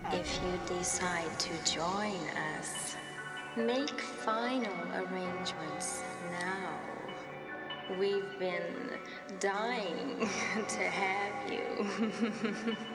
If you decide to join us, make final arrangements now. We've been dying to have you.